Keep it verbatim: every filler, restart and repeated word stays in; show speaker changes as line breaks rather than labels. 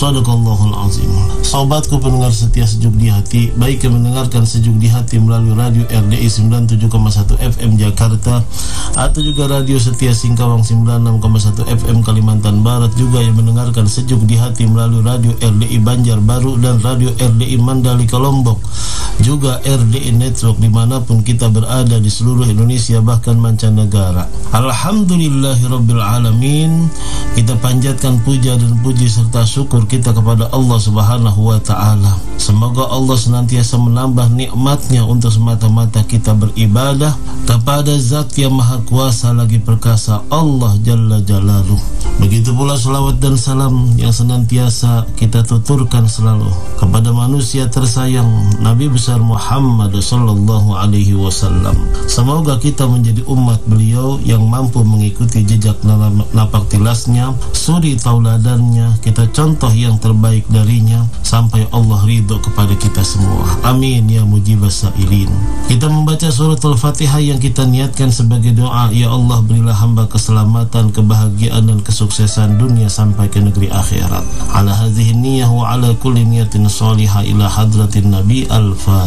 Shadaqallahul azim. Sobatku pendengar setia Sejuk di Hati, baik yang mendengarkan Sejuk di Hati melalui radio R D I sembilan puluh tujuh koma satu F M Jakarta, atau juga radio Setia Singkawang sembilan puluh enam koma satu F M Kalimantan Barat, juga yang mendengarkan Sejuk di Hati melalui radio R D I Banjarbaru dan radio R D I Mandalika Lombok, juga R D I Network dimanapun kita berada di seluruh Indonesia bahkan mancanegara. Alhamdulillahirabbil alamin. Kita panjatkan puja dan puji serta syukur kita kepada Allah Subhanahu wa taala. Semoga Allah senantiasa menambah nikmatnya untuk semata-mata kita beribadah kepada Zat yang Maha Kuasa lagi perkasa, Allah Jalla Jalaluh. Begitu pula salawat dan salam yang senantiasa kita tuturkan selalu kepada manusia tersayang Nabi besar Muhammad sallallahu alaihi wasallam. Semoga kita menjadi umat beliau yang mampu mengikuti jejak napak tilasnya, suri tauladannya, kita contoh yang terbaik darinya sampai Allah ridho kepada kita semua. Amin ya mujibas sa'ilin. Kita membaca surat Al-Fatihah yang kita niatkan sebagai doa, ya Allah berilah hamba keselamatan, kebahagiaan dan kesuksesan dunia sampai ke negeri akhirat. Ala hadhihi niyyah wa ala kulli niyatin salihah ila hadratin Nabi Al-Fatihah.